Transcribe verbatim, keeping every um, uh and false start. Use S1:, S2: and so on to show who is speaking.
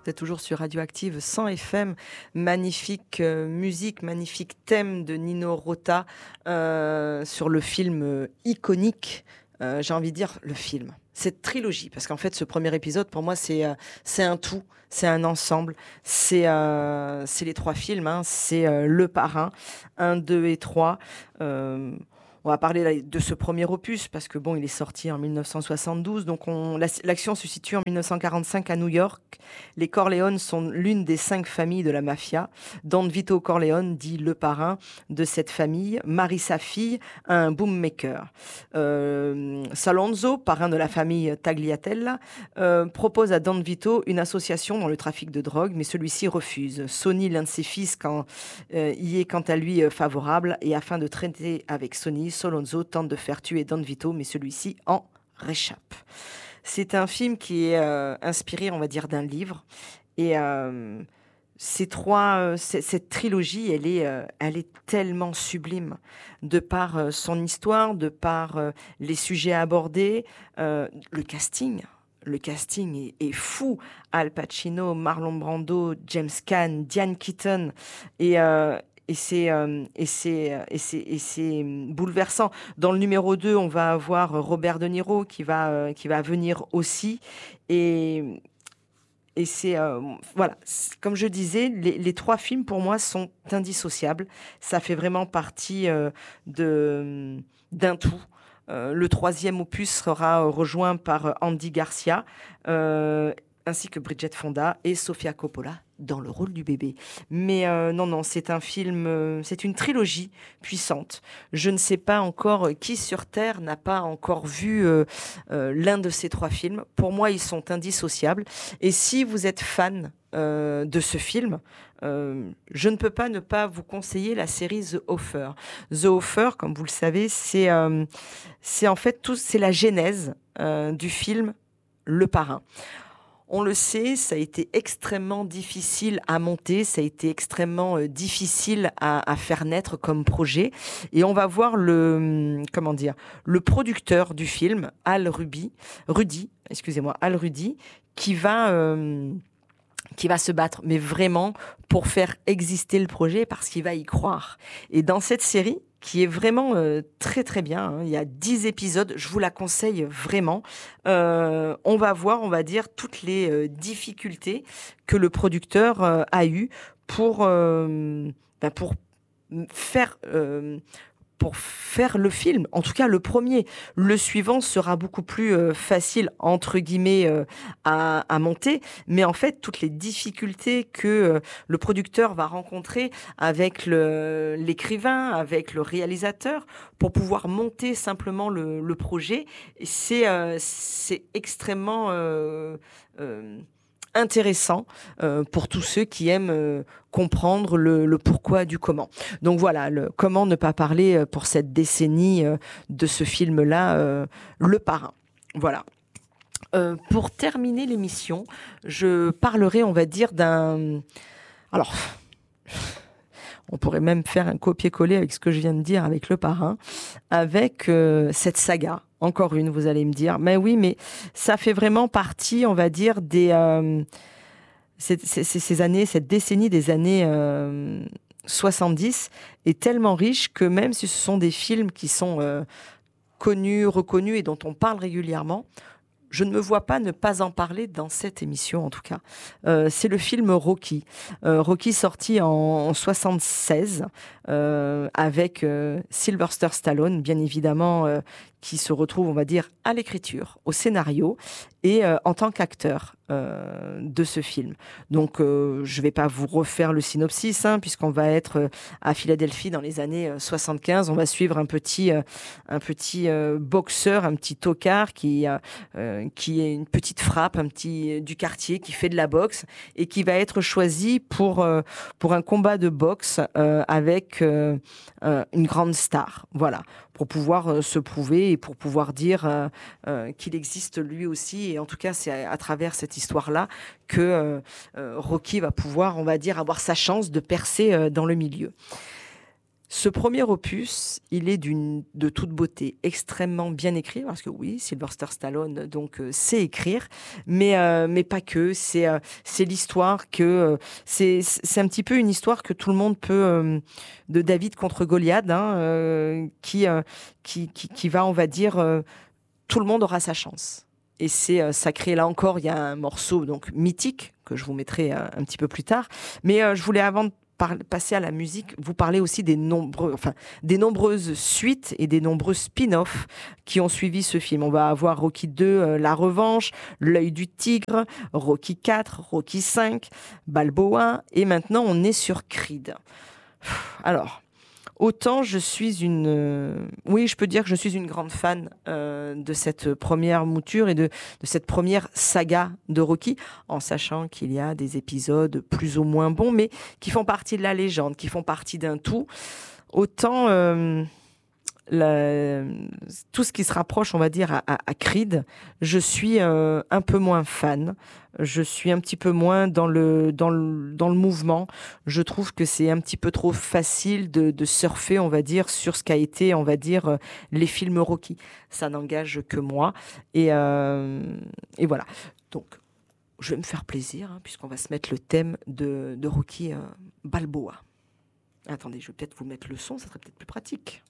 S1: êtes toujours sur Radioactive cent F M. Magnifique euh, musique, magnifique thème de Nino Rota euh, sur le film euh, iconique, euh, j'ai envie de dire le film. Cette trilogie, parce qu'en fait, ce premier épisode, pour moi, c'est, euh, c'est un tout, c'est un ensemble. C'est, euh, c'est les trois films, hein, c'est euh, Le Parrain, un, deux et trois. Euh, On va parler de ce premier opus parce que bon, il est sorti en mille neuf cent soixante-douze. Donc, on, l'action se situe en mille neuf cent quarante-cinq à New York. Les Corleone sont l'une des cinq familles de la mafia. Don Vito Corleone, dit le parrain de cette famille, marie sa fille à un boommaker. Euh, Salonzo, parrain de la famille Tagliatella, euh, propose à Don Vito une association dans le trafic de drogue, mais celui-ci refuse. Sonny, l'un de ses fils, quand, euh, y est quant à lui euh, favorable, et afin de traiter avec Sonny, Salonzo tente de faire tuer Don Vito, mais celui-ci en réchappe. C'est un film qui est euh, inspiré, on va dire, d'un livre. Et euh, ces trois, euh, c- cette trilogie, elle est, euh, elle est tellement sublime, de par euh, son histoire, de par euh, les sujets abordés, euh, le casting. Le casting est, est fou. Al Pacino, Marlon Brando, James Caan, Diane Keaton. Et, euh, Et c'est, euh, et, c'est, et, c'est, et c'est bouleversant. Dans le numéro deux, on va avoir Robert De Niro qui va, euh, qui va venir aussi. Et, et c'est, euh, voilà, c'est- comme je disais, les, les trois films pour moi sont indissociables. Ça fait vraiment partie euh, de, d'un tout. Euh, le troisième opus sera rejoint par Andy Garcia, euh, ainsi que Bridget Fonda et Sofia Coppola dans le rôle du bébé. Mais euh, non, non, c'est un film, euh, c'est une trilogie puissante. Je ne sais pas encore euh, qui sur Terre n'a pas encore vu euh, euh, l'un de ces trois films. Pour moi, ils sont indissociables. Et si vous êtes fan euh, de ce film, euh, je ne peux pas ne pas vous conseiller la série The Offer. The Offer, comme vous le savez, c'est, euh, c'est en fait tout, c'est la genèse euh, du film Le Parrain. On le sait, ça a été extrêmement difficile à monter, ça a été extrêmement euh, difficile à, à faire naître comme projet. Et on va voir le, hum, comment dire, le producteur du film, Al Ruby, Rudy, excusez-moi, Al Rudy, qui va, euh, qui va se battre, mais vraiment pour faire exister le projet parce qu'il va y croire. Et dans cette série, qui est vraiment euh, très très bien, hein, il y a dix épisodes, je vous la conseille vraiment. Euh, on va voir, on va dire, toutes les euh, difficultés que le producteur euh, a eues pour, euh, ben pour faire... Euh, pour faire le film, en tout cas le premier. Le suivant sera beaucoup plus euh, facile, entre guillemets, euh, à, à monter. Mais en fait, toutes les difficultés que euh, le producteur va rencontrer avec le, l'écrivain, avec le réalisateur, pour pouvoir monter simplement le, le projet, c'est, euh, c'est extrêmement... Euh, euh, intéressant euh, pour tous ceux qui aiment euh, comprendre le, le pourquoi du comment. Donc voilà, le, comment ne pas parler euh, pour cette décennie euh, de ce film-là, euh, Le Parrain. Voilà. Euh, pour terminer l'émission, je parlerai, on va dire, d'un... Alors, on pourrait même faire un copier-coller avec ce que je viens de dire avec Le Parrain, avec euh, cette saga. Encore une, vous allez me dire. Mais oui, mais ça fait vraiment partie, on va dire, des... Euh, c'est, c'est, c'est ces années, cette décennie des années euh, soixante-dix est tellement riche que même si ce sont des films qui sont euh, connus, reconnus et dont on parle régulièrement, je ne me vois pas ne pas en parler dans cette émission, en tout cas. Euh, c'est le film Rocky. Euh, Rocky sorti en, en soixante-seize euh, avec euh, Sylvester Stallone, bien évidemment, euh, qui se retrouve, on va dire, à l'écriture, au scénario et euh, en tant qu'acteur euh, de ce film. Donc, euh, je ne vais pas vous refaire le synopsis, hein, puisqu'on va être euh, à Philadelphie dans les années euh, soixante-quinze. On va suivre un petit, euh, un petit euh, boxeur, un petit tocard qui... Euh, qui est une petite frappe, un petit euh, du quartier qui fait de la boxe et qui va être choisi pour euh, pour un combat de boxe euh, avec euh, euh, une grande star. Voilà, pour pouvoir euh, se prouver et pour pouvoir dire euh, euh, qu'il existe lui aussi. Et en tout cas, c'est à, à travers cette histoire-là que euh, euh, Rocky va pouvoir, on va dire, avoir sa chance de percer euh, dans le milieu. Ce premier opus, il est d'une, de toute beauté, extrêmement bien écrit, parce que oui, Sylvester Stallone donc euh, sait écrire, mais euh, mais pas que. C'est euh, c'est l'histoire que euh, c'est c'est un petit peu une histoire que tout le monde peut euh, de David contre Goliath, hein, euh, qui, euh, qui qui qui va, on va dire, euh, tout le monde aura sa chance. Et c'est euh, sacré. Là encore, il y a un morceau donc mythique que je vous mettrai euh, un petit peu plus tard. Mais euh, je voulais avant de par- passer à la musique, vous parler aussi des nombreux, enfin des nombreuses suites et des nombreux spin-offs qui ont suivi ce film. On va avoir Rocky deux, euh, La Revanche, L'œil du tigre, Rocky quatre, Rocky cinq, Balboa, et maintenant on est sur Creed. Alors, autant je suis une, euh, oui, je peux dire que je suis une grande fan euh, de cette première mouture et de, de cette première saga de Rocky, en sachant qu'il y a des épisodes plus ou moins bons, mais qui font partie de la légende, qui font partie d'un tout. Autant euh, la- tout ce qui se rapproche, on va dire, à, à- à Creed, je suis euh, un peu moins fan. Je suis un petit peu moins dans le, dans le, dans le mouvement. Je trouve que c'est un petit peu trop facile de, de surfer, on va dire, sur ce qu'a été, on va dire, euh, les films Rocky. Ça n'engage que moi. Et, euh, et voilà. Donc, je vais me faire plaisir, hein, puisqu'on va se mettre le thème de, de Rocky euh, Balboa. Attendez, je vais peut-être vous mettre le son, ça serait peut-être plus pratique.